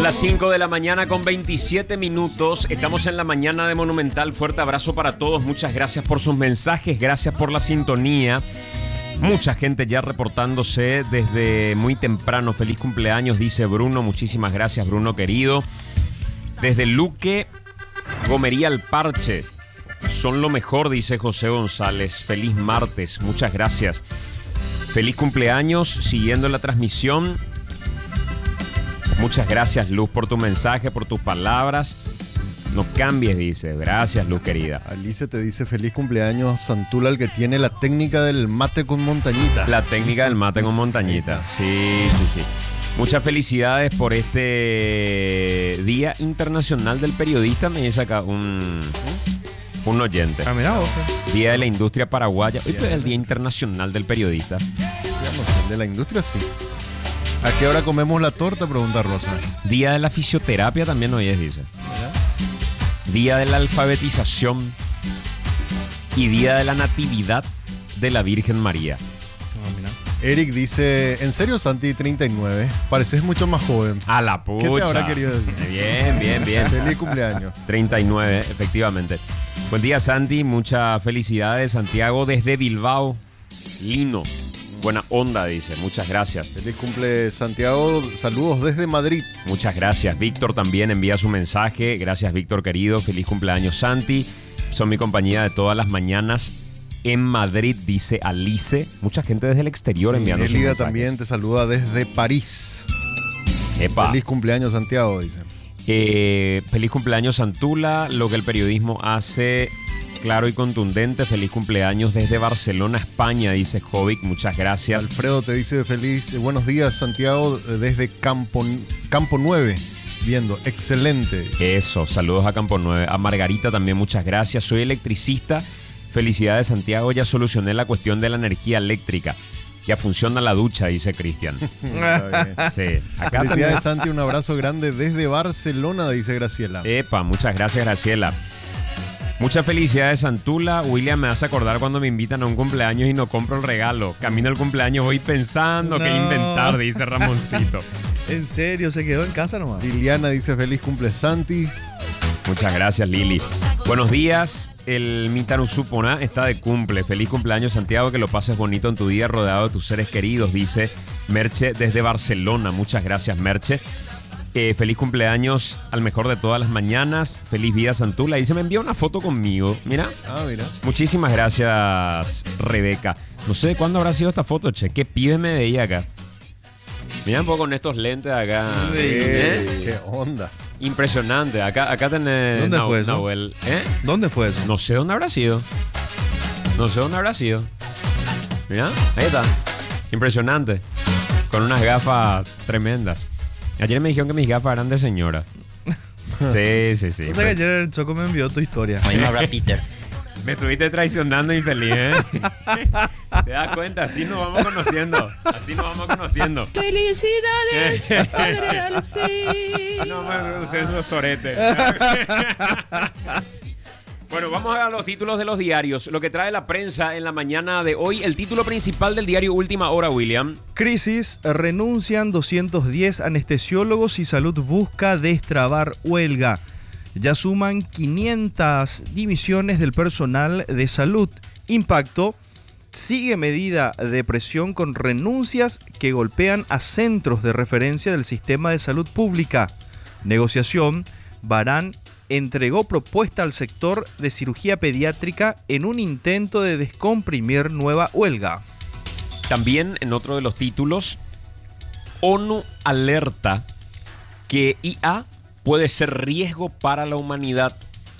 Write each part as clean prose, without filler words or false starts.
Son las 5 de la mañana con 27 minutos. Estamos en la mañana de Monumental. Fuerte abrazo para todos. Muchas gracias por sus mensajes. Gracias por la sintonía. Mucha gente ya reportándose desde muy temprano. Feliz cumpleaños, dice Bruno. Muchísimas gracias, Bruno querido. Desde Luque, Gomería al Parche. Son lo mejor, dice José González. Feliz martes. Muchas gracias. Feliz cumpleaños. Siguiendo la transmisión. Muchas gracias, Luz, por tu mensaje, por tus palabras. No cambies, dice. Gracias, Luz, querida. Alice te dice feliz cumpleaños, Santula, el que tiene la técnica del mate con montañita. La técnica del mate con montañita. Sí. Muchas felicidades por este Día Internacional del Periodista. Me dice acá un oyente. Ah, mira vos. Día de la Industria Paraguaya. Hoy es el Día Internacional del Periodista. Sí, de la industria, sí. ¿A qué hora comemos la torta? Pregunta Rosa. Día de la Fisioterapia también hoy es, dice. Día de la Alfabetización y Día de la Natividad de la Virgen María. Eric dice, ¿en serio, Santi? 39. Pareces mucho más joven. A la pucha. ¿Qué te habrá querido decir? Bien. Feliz cumpleaños. 39, efectivamente. Buen día, Santi. Muchas felicidades. Santiago desde Bilbao. Lino. Buena onda, dice. Muchas gracias. Feliz cumple, Santiago. Saludos desde Madrid. Muchas gracias. Víctor también envía su mensaje. Gracias, Víctor, querido. Feliz cumpleaños, Santi. Son mi compañía de todas las mañanas en Madrid, dice Alice. Mucha gente desde el exterior enviando su mensaje. Elida también te saluda desde París. Epa. Feliz cumpleaños, Santiago, dice. Feliz cumpleaños, Santula. Lo que el periodismo hace... claro y contundente. Feliz cumpleaños desde Barcelona, España, dice Jovic. Muchas gracias. Alfredo te dice feliz. Buenos días, Santiago, desde Campo 9. Viendo, excelente. Eso, saludos a Campo 9. A Margarita también, muchas gracias. Soy electricista. Felicidades, Santiago. Ya solucioné la cuestión de la energía eléctrica. Ya funciona la ducha, dice Cristian. Sí. Acá felicidades, también. Santi. Un abrazo grande desde Barcelona, dice Graciela. Epa, muchas gracias, Graciela. Muchas felicidades, Santula. William, me hace acordar cuando me invitan a un cumpleaños y no compro el regalo. Camino al cumpleaños voy pensando qué inventar, dice Ramoncito. ¿En serio? ¿Se quedó en casa nomás? Liliana dice feliz cumple, Santi. Muchas gracias, Lili. Buenos días. El Mitanusupona está de cumple. Feliz cumpleaños, Santiago. Que lo pases bonito en tu día rodeado de tus seres queridos, dice Merche desde Barcelona. Muchas gracias, Merche. Feliz cumpleaños al mejor de todas las mañanas. Feliz vida, Santula. Y se me envió una foto conmigo. Mira. Mira. Muchísimas gracias, Rebeca. No sé de cuándo habrá sido esta foto, che. ¿Qué pibe me veía acá? Mira un poco con estos lentes acá. Qué onda. Impresionante. Acá tenés... ¿Dónde fue eso? Nahuel. ¿Dónde fue eso? No sé dónde habrá sido. Mira, ahí está. Impresionante. Con unas gafas tremendas. Ayer me dijeron que mis gafas eran de señora. Sí. O sea que ayer el Choco me envió tu historia. Ahí me habla Peter. Me estuviste traicionando, infeliz, ¿eh? ¿Te das cuenta? Así nos vamos conociendo. ¡Felicidades, Padre Alcide! No me usen esos soretes. Bueno, vamos a los títulos de los diarios. Lo que trae la prensa en la mañana de hoy. El título principal del diario Última Hora, William. Crisis, renuncian 210 anestesiólogos y salud busca destrabar huelga. Ya suman 500 dimisiones del personal de salud. Impacto, sigue medida de presión con renuncias que golpean a centros de referencia del sistema de salud pública. Negociación, Barán entregó propuesta al sector de cirugía pediátrica en un intento de descomprimir nueva huelga. También en otro de los títulos, ONU alerta que IA puede ser riesgo para la humanidad.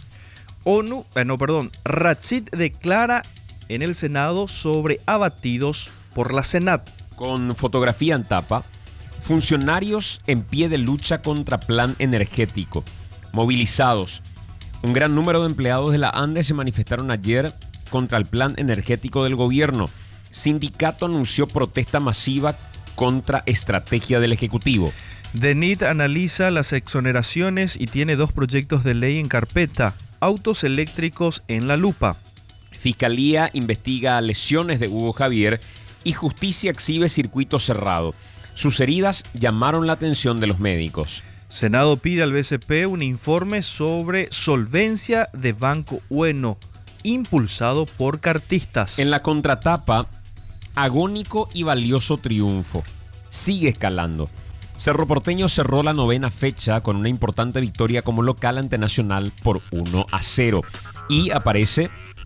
Rachid declara en el Senado sobre abatidos por la Senat. Con fotografía en tapa, funcionarios en pie de lucha contra plan energético. Movilizados. Un gran número de empleados de la ANDE se manifestaron ayer contra el plan energético del gobierno. Sindicato anunció protesta masiva contra estrategia del Ejecutivo. DENIT analiza las exoneraciones y tiene 2 proyectos de ley en carpeta. Autos eléctricos en la lupa. Fiscalía investiga lesiones de Hugo Javier y Justicia exhibe circuito cerrado. Sus heridas llamaron la atención de los médicos. Senado pide al BCP un informe sobre solvencia de Banco Bueno, impulsado por cartistas. En la contratapa, agónico y valioso triunfo. Sigue escalando. Cerro Porteño cerró la 9ª fecha con una importante victoria como local ante Nacional por 1-0. Y aparece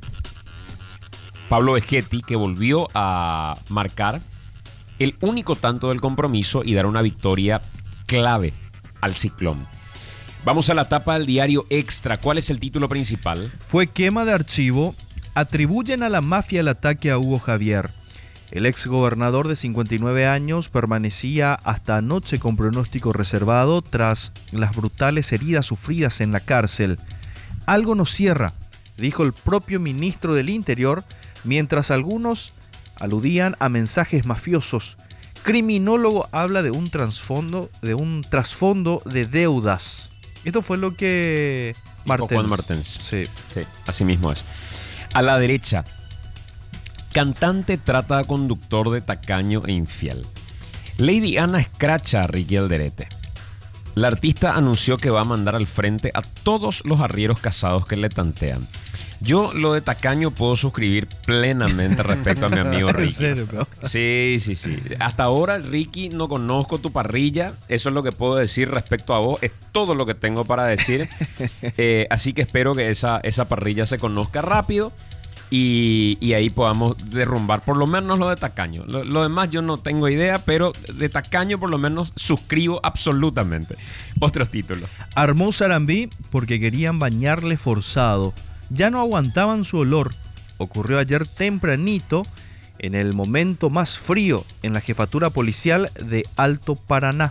Pablo Vegetti, que volvió a marcar el único tanto del compromiso y dar una victoria clave al Ciclón. Vamos a la tapa del diario Extra. ¿Cuál es el título principal? Fue quema de archivo. Atribuyen a la mafia el ataque a Hugo Javier. El exgobernador de 59 años permanecía hasta anoche con pronóstico reservado tras las brutales heridas sufridas en la cárcel. Algo nos cierra, dijo el propio ministro del Interior, mientras algunos aludían a mensajes mafiosos. Criminólogo habla de un trasfondo de deudas. Esto fue lo que Juan Martens. Sí, así mismo es. A la derecha, cantante trata a conductor de tacaño e infiel. Lady Ana escracha a Ricky Alderete. La artista anunció que va a mandar al frente a todos los arrieros casados que le tantean. Yo lo de tacaño puedo suscribir plenamente respecto a mi amigo Ricky. ¿En serio, bro? Sí. Hasta ahora, Ricky, no conozco tu parrilla. Eso es lo que puedo decir respecto a vos. Es todo lo que tengo para decir. Así que espero que esa parrilla se conozca rápido y ahí podamos derrumbar por lo menos lo de tacaño. Lo demás yo no tengo idea, pero de tacaño por lo menos suscribo absolutamente. Otros títulos. Armó Sarambí porque querían bañarle forzado. Ya no aguantaban su olor. Ocurrió ayer tempranito, en el momento más frío, en la jefatura policial de Alto Paraná.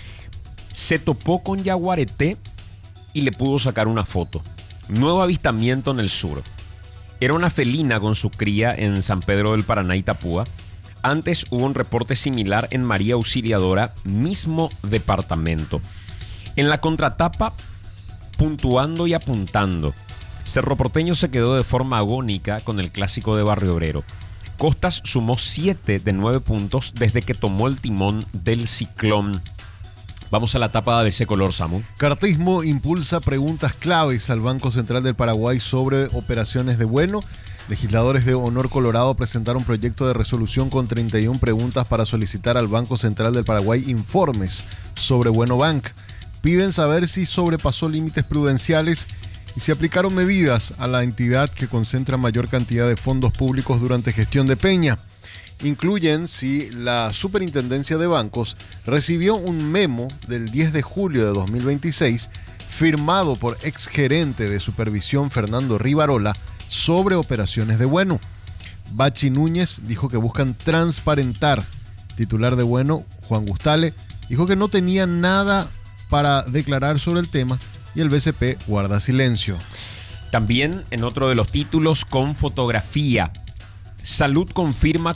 Se topó con Yaguareté y le pudo sacar una foto. Nuevo avistamiento en el sur. Era una felina con su cría en San Pedro del Paraná, Itapúa. Antes hubo un reporte similar en María Auxiliadora, mismo departamento. En la contratapa, puntuando y apuntando. Cerro Porteño se quedó de forma agónica con el clásico de Barrio Obrero. Costas sumó 7 de 9 puntos desde que tomó el timón del Ciclón. Vamos a la tapa de ABC Color, Samu. Cartismo impulsa preguntas claves al Banco Central del Paraguay sobre operaciones de Bueno. Legisladores de Honor Colorado presentaron proyecto de resolución con 31 preguntas para solicitar al Banco Central del Paraguay informes sobre Bueno Bank. Piden saber si sobrepasó límites prudenciales y se aplicaron medidas a la entidad que concentra mayor cantidad de fondos públicos durante gestión de Peña. Incluyen si la Superintendencia de Bancos recibió un memo del 10 de julio de 2026 firmado por exgerente de supervisión Fernando Rivarola sobre operaciones de Bueno. Bachi Núñez dijo que buscan transparentar. Titular de Bueno, Juan Gustale, dijo que no tenía nada para declarar sobre el tema y el BCP guarda silencio. También en otro de los títulos con fotografía. Salud confirma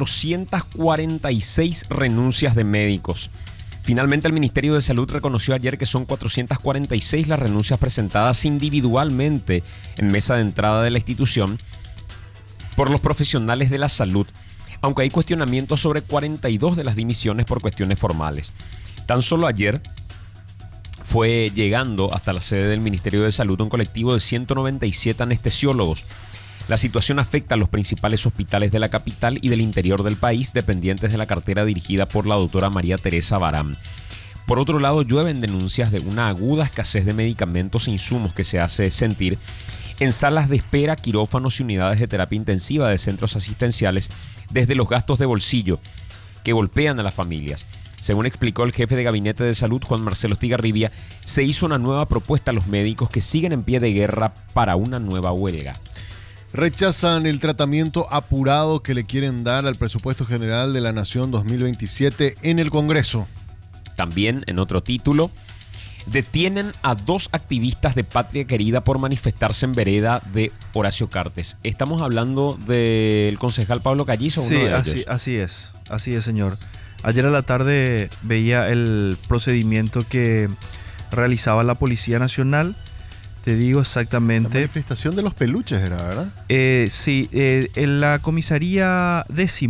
446 renuncias de médicos. Finalmente el Ministerio de Salud reconoció ayer que son 446 las renuncias presentadas individualmente en mesa de entrada de la institución por los profesionales de la salud, aunque hay cuestionamientos sobre 42 de las dimisiones por cuestiones formales. Tan solo ayer fue llegando hasta la sede del Ministerio de Salud un colectivo de 197 anestesiólogos. La situación afecta a los principales hospitales de la capital y del interior del país, dependientes de la cartera dirigida por la doctora María Teresa Barán. Por otro lado, llueven denuncias de una aguda escasez de medicamentos e insumos que se hace sentir en salas de espera, quirófanos y unidades de terapia intensiva de centros asistenciales, desde los gastos de bolsillo que golpean a las familias. Según explicó el jefe de Gabinete de Salud, Juan Marcelo Estigarribia, se hizo una nueva propuesta a los médicos que siguen en pie de guerra para una nueva huelga. Rechazan el tratamiento apurado que le quieren dar al presupuesto general de la Nación 2027 en el Congreso. También, en otro título, detienen a 2 activistas de Patria Querida por manifestarse en vereda de Horacio Cartes. Estamos hablando del concejal Pablo Callizo. Sí, así es, señor. Ayer a la tarde veía el procedimiento que realizaba la Policía Nacional. Te digo exactamente. La manifestación de los peluches era, ¿verdad? Sí, en la comisaría 10ª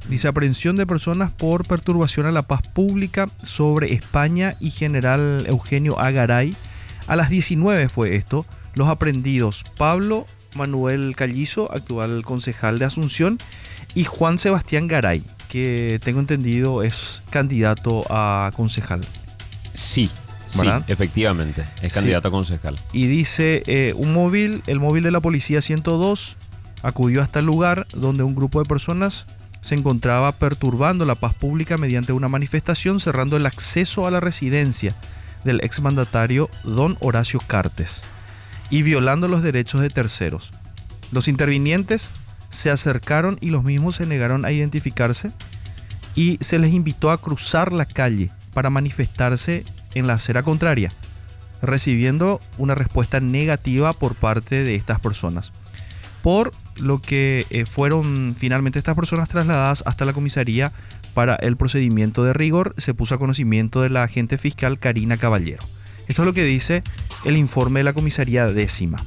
Dice aprehensión de personas por perturbación a la paz pública sobre España y general Eugenio A. Garay. A las 19 fue esto. Los aprehendidos Pablo Manuel Callizo, actual concejal de Asunción, y Juan Sebastián Garay, que tengo entendido es candidato a concejal. Sí, ¿verdad? sí, efectivamente, es candidato a concejal. Y dice, el móvil de la policía 102 acudió hasta el lugar donde un grupo de personas se encontraba perturbando la paz pública mediante una manifestación, cerrando el acceso a la residencia del exmandatario don Horacio Cartes y violando los derechos de terceros. Los intervinientes se acercaron y los mismos se negaron a identificarse y se les invitó a cruzar la calle para manifestarse en la acera contraria, recibiendo una respuesta negativa por parte de estas personas, por lo que fueron finalmente estas personas trasladadas hasta la comisaría para el procedimiento de rigor. Se puso a conocimiento de la agente fiscal Karina Caballero. Esto es lo que dice el informe de la comisaría 10ª.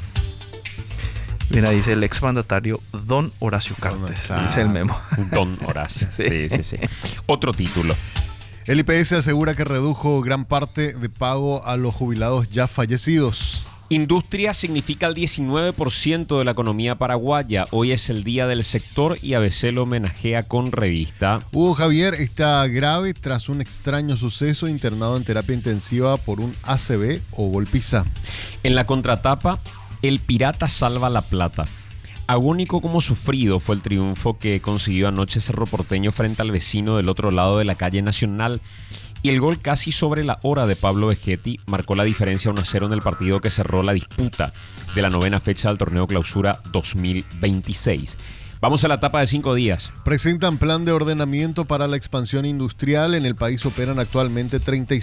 Mira, dice el exmandatario don Horacio Cartes. Dice el memo. Don Horacio. Sí. Otro título. El IPS asegura que redujo gran parte de pago a los jubilados ya fallecidos. Industria significa el 19% de la economía paraguaya. Hoy es el día del sector y ABC lo homenajea con revista. Hugo Javier está grave tras un extraño suceso, internado en terapia intensiva por un ACV o golpiza. En la contratapa, el pirata salva la plata. Agónico como sufrido fue el triunfo que consiguió anoche Cerro Porteño frente al vecino del otro lado de la calle Nacional. Y el gol casi sobre la hora de Pablo Vegetti marcó la diferencia 1-0 en el partido que cerró la disputa de la 9ª fecha del torneo Clausura 2026. Vamos a la etapa de 5 días. Presentan plan de ordenamiento para la expansión industrial. En el país operan actualmente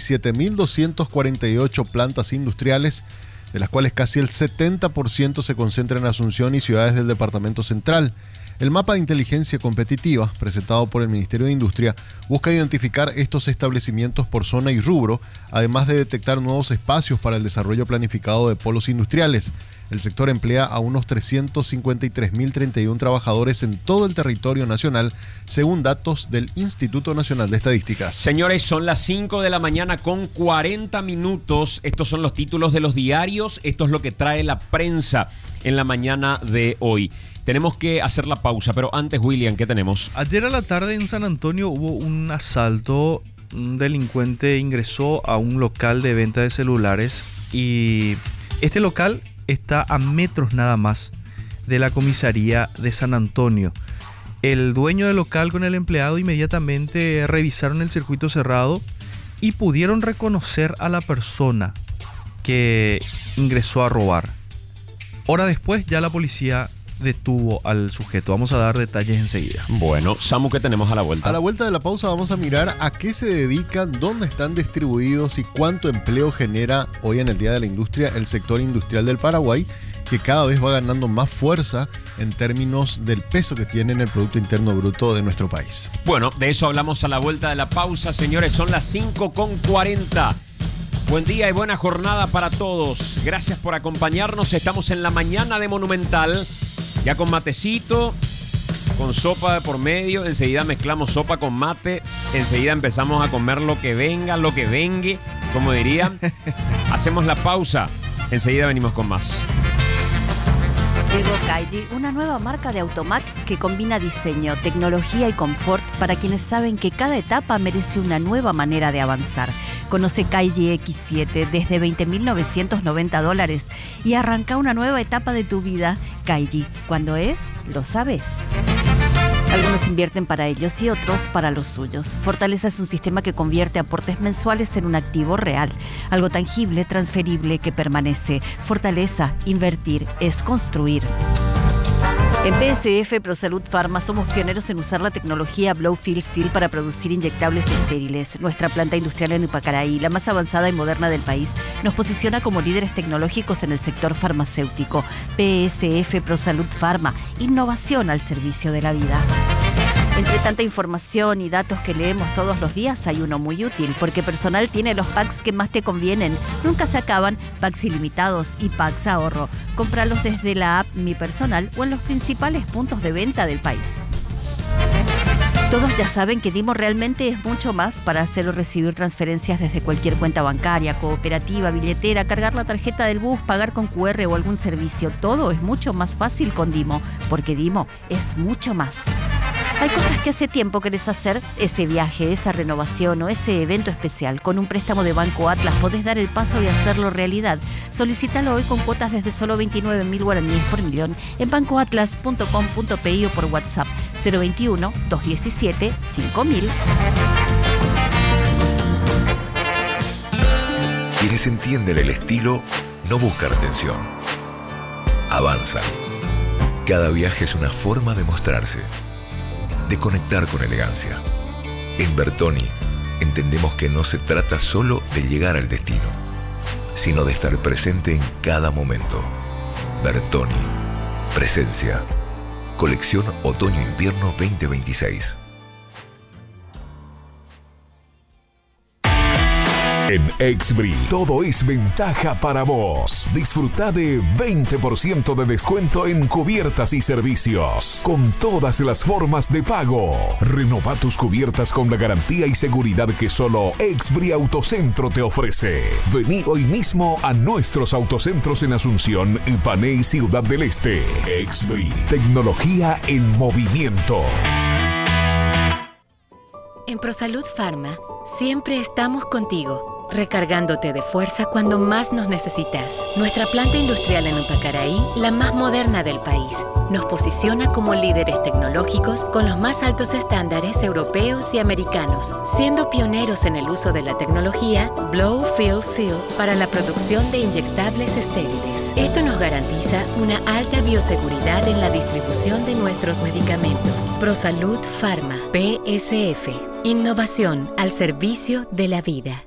37.248 plantas industriales, de las cuales casi el 70% se concentra en Asunción y ciudades del departamento central. El mapa de inteligencia competitiva, presentado por el Ministerio de Industria, busca identificar estos establecimientos por zona y rubro, además de detectar nuevos espacios para el desarrollo planificado de polos industriales. El sector emplea a unos 353.031 trabajadores en todo el territorio nacional, según datos del Instituto Nacional de Estadísticas. Señores, son las 5 de la mañana con 40 minutos. Estos son los títulos de los diarios. Esto es lo que trae la prensa en la mañana de hoy. Tenemos que hacer la pausa, pero antes, William, ¿qué tenemos? Ayer a la tarde en San Antonio hubo un asalto. Un delincuente ingresó a un local de venta de celulares y este local está a metros nada más de la comisaría de San Antonio. El dueño del local con el empleado inmediatamente revisaron el circuito cerrado y pudieron reconocer a la persona que ingresó a robar. Hora después ya la policía detuvo al sujeto. Vamos a dar detalles enseguida. Bueno, Samu, ¿qué tenemos a la vuelta? A la vuelta de la pausa vamos a mirar a qué se dedican, dónde están distribuidos y cuánto empleo genera hoy en el Día de la Industria el sector industrial del Paraguay, que cada vez va ganando más fuerza en términos del peso que tiene en el Producto Interno Bruto de nuestro país. Bueno, de eso hablamos a la vuelta de la pausa, señores. Son las 5:40. Buen día y buena jornada para todos. Gracias por acompañarnos. Estamos en la mañana de Monumental. Ya con matecito, con sopa de por medio. Enseguida mezclamos sopa con mate. Enseguida empezamos a comer lo que venga, lo que vengue, como dirían. Hacemos la pausa. Enseguida venimos con más. Llegó Kaiji, una nueva marca de Automac que combina diseño, tecnología y confort para quienes saben que cada etapa merece una nueva manera de avanzar. Conoce Kaiji X7 desde $20.990 y arranca una nueva etapa de tu vida. Kaiji, cuando es, lo sabes. Algunos invierten para ellos y otros para los suyos. Fortaleza es un sistema que convierte aportes mensuales en un activo real, algo tangible, transferible, que permanece. Fortaleza, invertir, es construir. En PSF ProSalud Pharma somos pioneros en usar la tecnología Blow-Fill Seal para producir inyectables estériles. Nuestra planta industrial en Ipacaraí, la más avanzada y moderna del país, nos posiciona como líderes tecnológicos en el sector farmacéutico. PSF ProSalud Pharma, innovación al servicio de la vida. Entre tanta información y datos que leemos todos los días, hay uno muy útil, porque Personal tiene los packs que más te convienen. Nunca se acaban, packs ilimitados y packs ahorro. Cómpralos desde la app Mi Personal o en los principales puntos de venta del país. Todos ya saben que Dimo realmente es mucho más para hacer o recibir transferencias desde cualquier cuenta bancaria, cooperativa, billetera, cargar la tarjeta del bus, pagar con QR o algún servicio. Todo es mucho más fácil con Dimo, porque Dimo es mucho más. Hay cosas que hace tiempo querés hacer, ese viaje, esa renovación o ese evento especial. Con un préstamo de Banco Atlas podés dar el paso y hacerlo realidad. Solicítalo hoy con cuotas desde solo 29.000 guaraníes por millón en bancoatlas.com.pi o por WhatsApp 021-217-5000. Quienes entienden el estilo no buscan atención. Avanzan. Cada viaje es una forma de mostrarse, de conectar con elegancia. En Bertoni entendemos que no se trata solo de llegar al destino, sino de estar presente en cada momento. Bertoni. Presencia. Colección Otoño-Invierno 2026. En Exbri, todo es ventaja para vos. Disfruta de 20% de descuento en cubiertas y servicios, con todas las formas de pago. Renova tus cubiertas con la garantía y seguridad que solo Exbri Autocentro te ofrece. Vení hoy mismo a nuestros autocentros en Asunción, Ipané y Ciudad del Este. Exbri, tecnología en movimiento. En ProSalud Pharma, siempre estamos contigo, recargándote de fuerza cuando más nos necesitas. Nuestra planta industrial en Upacaraí, la más moderna del país, nos posiciona como líderes tecnológicos con los más altos estándares europeos y americanos, siendo pioneros en el uso de la tecnología Blow Fill Seal para la producción de inyectables estériles. Esto nos garantiza una alta bioseguridad en la distribución de nuestros medicamentos. ProSalud Pharma, PSF. Innovación al servicio de la vida.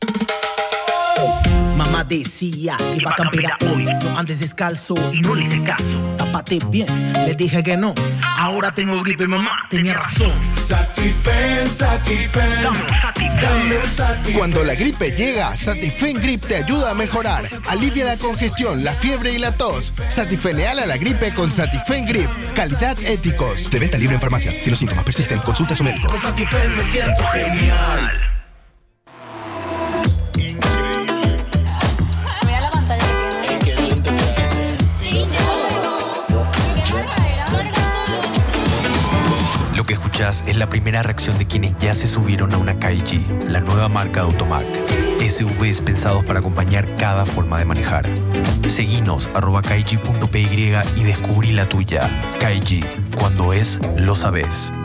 Mamá decía que iba a campear hoy. No andes descalzo y no le hice caso. Tápate bien, le dije que no. Ahora tengo gripe, mamá tenía razón. Satifen, Satifen. Dame un Satifen. Cuando la gripe llega, Satifen Grip te ayuda a mejorar. Alivia la congestión, la fiebre y la tos. Satifeneal a la gripe con Satifen Grip. Calidad Éticos. De venta libre en farmacias. Si los síntomas persisten, consulta a su médico. Con Satifen me siento genial. Lo que escuchás es la primera reacción de quienes ya se subieron a una KG, la nueva marca de Automac. SUVs pensados para acompañar cada forma de manejar. Seguinos @kg.py y descubrí la tuya. KG, cuando es, lo sabes.